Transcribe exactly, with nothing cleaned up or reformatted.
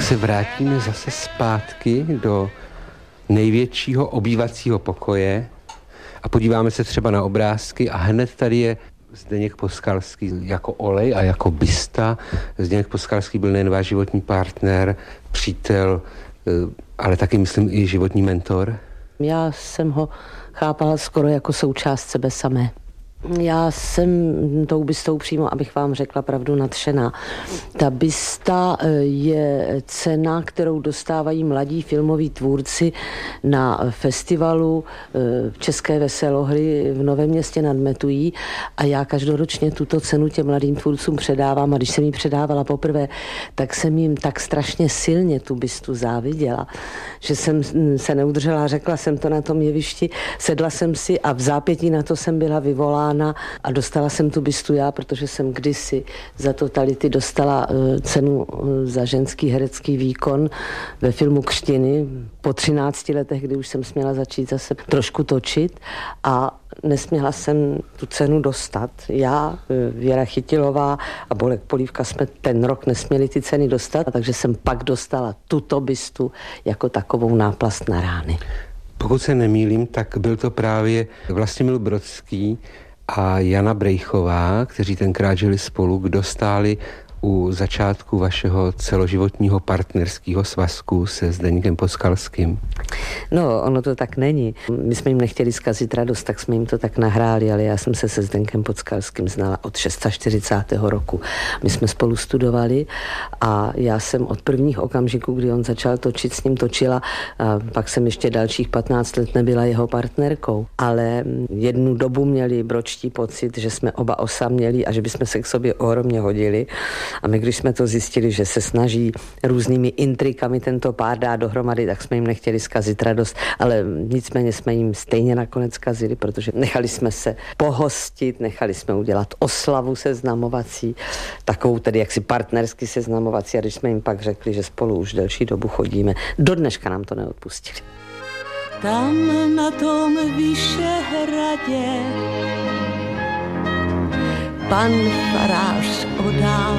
se vrátíme zase zpátky do největšího obývacího pokoje a podíváme se třeba na obrázky a hned tady je Zdeněk Poskalský jako olej a jako bysta. Zdeněk Poskalský byl nejen váš životní partner, přítel, ale taky, myslím, i životní mentor. Já jsem ho chápala skoro jako součást sebe samé. Já jsem tou bystou přímo, abych vám řekla pravdu, nadšená. Ta bysta je cena, kterou dostávají mladí filmoví tvůrci na festivalu České veselohry v Novém Městě nad Metují a já každoročně tuto cenu těm mladým tvůrcům předávám a když jsem jí předávala poprvé, tak jsem jim tak strašně silně tu bystu záviděla, že jsem se neudržela, řekla jsem to na tom jevišti, sedla jsem si a v zápětí na to jsem byla vyvolána a dostala jsem tu bystu já, protože jsem kdysi za Totality dostala cenu za ženský herecký výkon ve filmu Křtiny po třinácti letech, kdy už jsem směla začít zase trošku točit a nesměla jsem tu cenu dostat. Já, Věra Chytilová a Bolek Polívka jsme ten rok nesměli ty ceny dostat, takže jsem pak dostala tuto bystu jako takovou náplast na rány. Pokud se nemýlím, tak byl to právě Vlastimil Brodský a Jana Brejchová, kteří tenkrát žili spolu, kdo stáli u začátku vašeho celoživotního partnerského svazku se Zdeňkem Poskalským? No, ono to tak není. My jsme jim nechtěli zkazit radost, tak jsme jim to tak nahráli, ale já jsem se se Zdeňkem Poskalským znala od čtyřicátého šestého roku. My jsme spolu studovali a já jsem od prvních okamžiků, kdy on začal točit, s ním točila, a pak jsem ještě dalších patnáct let nebyla jeho partnerkou. Ale jednu dobu měli bročtí pocit, že jsme oba osamělí a že bychom se k sobě ohromně hodili. A my, když jsme to zjistili, že se snaží různými intrikami tento pár dát dohromady, tak jsme jim nechtěli zkazit radost, ale nicméně jsme jim stejně nakonec zkazili, protože nechali jsme se pohostit, nechali jsme udělat oslavu seznamovací, takovou tedy jaksi partnersky seznamovací, a když jsme jim pak řekli, že spolu už delší dobu chodíme, do dneška nám to neodpustili. Tam na tom Vyšehradě pan farář odál